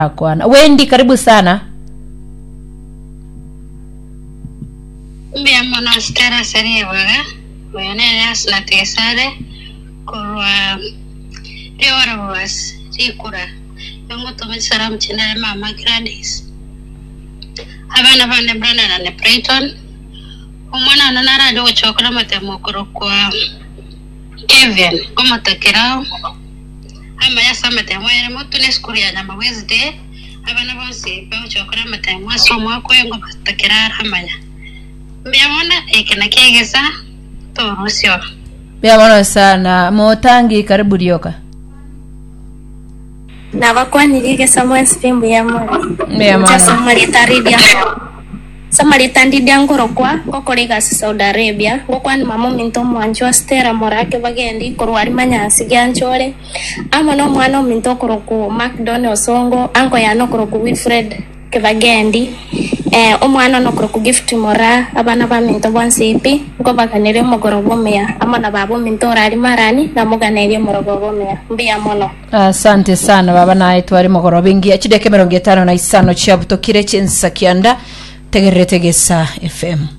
Akwana. Wendy, karibu sana. Mbia mwana stara sari waga. Wayone asla tesare. Kurwa Riora was Rikura. Yongo to saram chene mama Gladys. Abana bane Brandon and Prayton. Umwana nanara do chokora matemo kwa Kevin kama takirao. Ama ya samete mwana moto ne skuri ya nyama Wednesday. Abana bonse pe chokora matemo somo ko yongo takirara hamanya. Mbia mwana ekena kegesa to rusio. Mbia mwana sana Motangi, karibu Rioka. Na wakwani lige Samuel Spimbu ya mwana. Mbia mwana Samaritandidia ngorokwa kokoriga Saudi Arabia gokwani mamo minto mwanjwa Stella Morake bagendi korwari manyasi gyanchore ama no mwana minto koroko McDonald Songo anko ya no koroko Wilfred kebagendi omwana no koroko Gift Mora abana ba minto bonsipi ngo bakanere mogorobomea ama na babo minto rari marani na muganere morogobomea mbia mono. Asante sana baba naye twari mogorobingi achideke 50 na isano chiabutokire chensa kianda tegerete gesa FM.